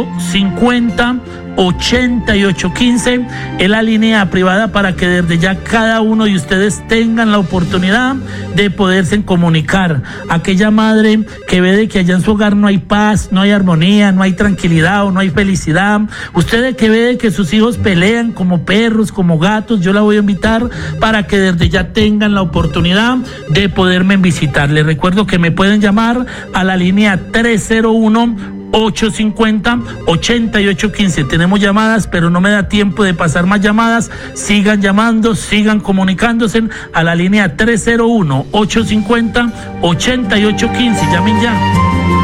50 88 15 es la línea privada para que desde ya cada uno de ustedes tengan la oportunidad de poderse comunicar. Aquella madre que ve de que allá en su hogar no hay paz, no hay armonía, no hay tranquilidad o no hay felicidad, ustedes que ve de que sus hijos pelean como perros, como gatos, yo la voy a invitar para que desde ya tengan la oportunidad de poderme visitar. Les recuerdo que me pueden llamar a la línea 301-850-8815. Tenemos llamadas, pero no me da tiempo de pasar más llamadas. Sigan llamando, sigan comunicándose a la línea 301-850-8815. Llamen ya.